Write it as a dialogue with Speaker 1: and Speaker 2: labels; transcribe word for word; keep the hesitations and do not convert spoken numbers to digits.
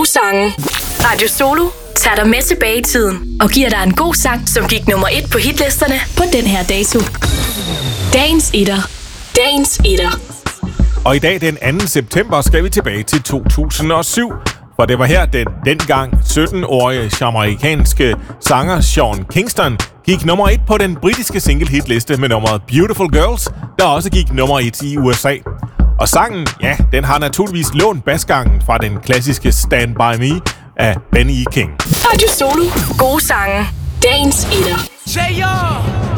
Speaker 1: sange. Radio Solo tager dig med tilbage i tiden og giver dig en god sang, som gik nummer et på hitlisterne på den her dato. Dagens etter. Dagens etter.
Speaker 2: Og i dag, den anden september, skal vi tilbage til to tusind og syv. For det var her, den dengang sytten-årige jamaikanske sanger Sean Kingston gik nummer et på den britiske single-hitliste med nummeret Beautiful Girls, der også gik nummer et i U S A. Og sangen, ja, den har naturligvis lånt basgangen fra den klassiske Stand By Me af Benny King.
Speaker 1: Radio Solo. Gode sange. Dagens etter.
Speaker 3: Say yo!